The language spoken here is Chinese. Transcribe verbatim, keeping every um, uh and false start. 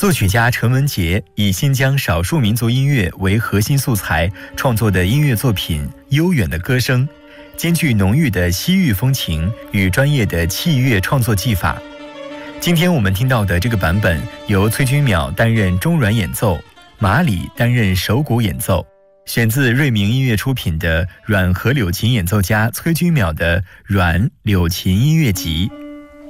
作曲家陈文杰以新疆少数民族音乐为核心素材创作的音乐作品《悠远的歌声》，兼具浓郁的西域风情与专业的器乐创作技法。今天我们听到的这个版本由崔君淼担任中阮演奏，马里担任手鼓演奏，选自瑞明音乐出品的阮和柳琴演奏家崔君淼的阮柳琴音乐集。